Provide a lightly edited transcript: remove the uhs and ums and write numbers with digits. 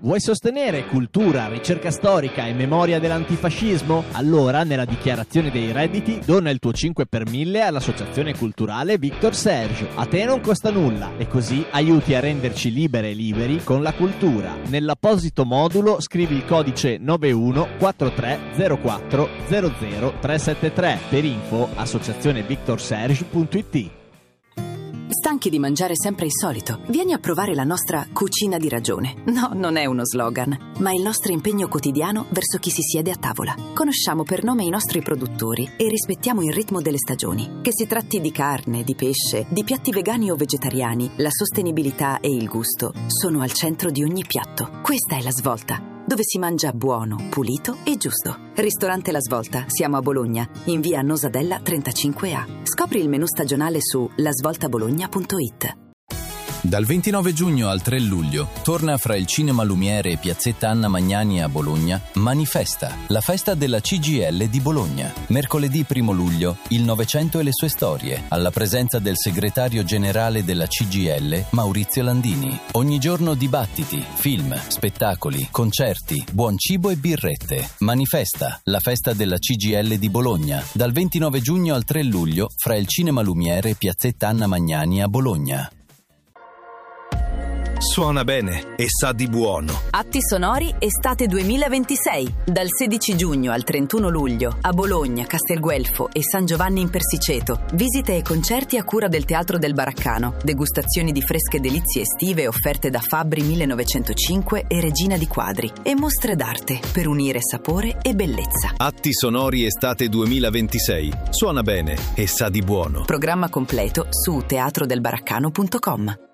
Vuoi sostenere cultura, ricerca storica e memoria dell'antifascismo? Allora, nella dichiarazione dei redditi, dona il tuo 5 per 1000 all'associazione culturale Victor Serge. A te non costa nulla e così aiuti a renderci libere e liberi con la cultura. Nell'apposito modulo scrivi il codice 914304 00373. Per info associazionevictorserge.it. Stanchi di mangiare sempre il solito? Vieni a provare la nostra cucina di ragione. No, non è uno slogan, ma il nostro impegno quotidiano verso chi si siede a tavola. Conosciamo per nome i nostri produttori e rispettiamo il ritmo delle stagioni. Che si tratti di carne, di pesce, di piatti vegani o vegetariani, la sostenibilità e il gusto sono al centro di ogni piatto. Questa è La Svolta, dove si mangia buono, pulito e giusto. Ristorante La Svolta, siamo a Bologna, in via Nosadella 35A. Scopri il menù stagionale su lasvoltabologna.it. Dal 29 giugno al 3 luglio torna fra il Cinema Lumiere e Piazzetta Anna Magnani a Bologna Manifesta, la festa della CGIL di Bologna. Mercoledì 1 luglio, il Novecento e le sue storie, alla presenza del segretario generale della CGIL, Maurizio Landini. Ogni giorno dibattiti, film, spettacoli, concerti, buon cibo e birrette. Manifesta, la festa della CGIL di Bologna, dal 29 giugno al 3 luglio fra il Cinema Lumiere e Piazzetta Anna Magnani a Bologna. Suona bene e sa di buono. Atti sonori estate 2026. Dal 16 giugno al 31 luglio a Bologna, Castelguelfo e San Giovanni in Persiceto. Visite e concerti a cura del Teatro del Baraccano. Degustazioni di fresche delizie estive offerte da Fabbri 1905 e Regina di Quadri. E mostre d'arte per unire sapore e bellezza. Atti sonori estate 2026. Suona bene e sa di buono. Programma completo su teatrodelbaraccano.com.